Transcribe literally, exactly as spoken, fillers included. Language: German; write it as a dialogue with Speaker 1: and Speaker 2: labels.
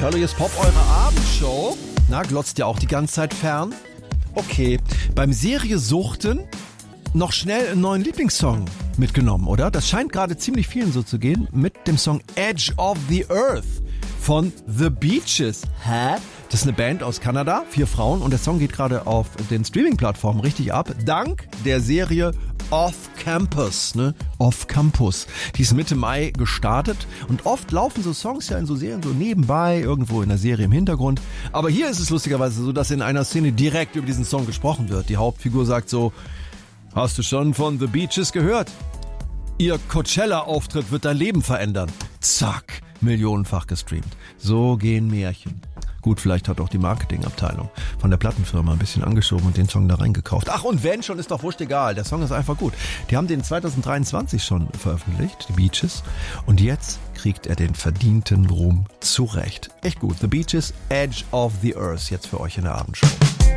Speaker 1: Hallo, hier ist Pop, eure Abendshow. Na, glotzt ihr auch die ganze Zeit fern? Okay, beim Serie Suchten noch schnell einen neuen Lieblingssong mitgenommen, oder? Das scheint gerade ziemlich vielen so zu gehen mit dem Song Edge of the Earth von The Beaches. Hä? Das ist eine Band aus Kanada, vier Frauen, und der Song geht gerade auf den Streaming-Plattformen richtig ab, dank der Serie Off Campus, ne? Off Campus. Die ist Mitte Mai gestartet und oft laufen so Songs ja in so Serien so nebenbei, irgendwo in der Serie im Hintergrund. Aber hier ist es lustigerweise so, dass in einer Szene direkt über diesen Song gesprochen wird. Die Hauptfigur sagt so: Hast du schon von The Beaches gehört? Ihr Coachella-Auftritt wird dein Leben verändern. Zack, millionenfach gestreamt. So gehen Märchen. Gut, vielleicht hat auch die Marketingabteilung von der Plattenfirma ein bisschen angeschoben und den Song da reingekauft. Ach, und wenn schon, ist doch wurscht egal. Der Song ist einfach gut. Die haben den zwanzig dreiundzwanzig schon veröffentlicht, die Beaches. Und jetzt kriegt er den verdienten Ruhm zurecht. Echt gut. The Beaches, Edge of the Earth, jetzt für euch in der Abendshow.